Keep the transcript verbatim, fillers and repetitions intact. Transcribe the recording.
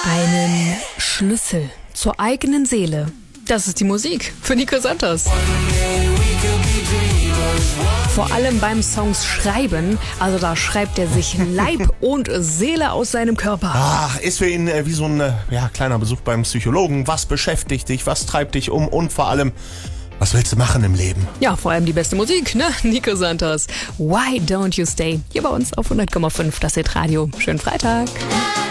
Einen Schlüssel zur eigenen Seele. Das ist die Musik für Nico Santos. Vor allem beim Songs schreiben, also da schreibt er sich Leib und Seele aus seinem Körper. Ah, ist für ihn äh, wie so ein äh, ja, kleiner Besuch beim Psychologen. Was beschäftigt dich, was treibt dich um und vor allem, was willst du machen im Leben? Ja, vor allem die beste Musik, ne? Nico Santos. Why Don't You Stay? Hier bei uns auf hundert Komma fünf, das Hit Radio. Schönen Freitag.